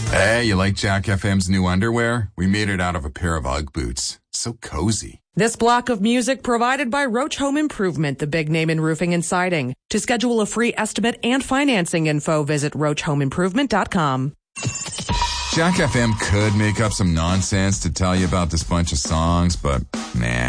Hey, you like Jack FM's new underwear? We made it out of a pair of Ugg boots. So cozy. This block of music provided by Roach Home Improvement, the big name in roofing and siding. To schedule a free estimate and financing info, visit roachhomeimprovement.com. Jack FM could make up some nonsense to tell you about this bunch of songs, but nah.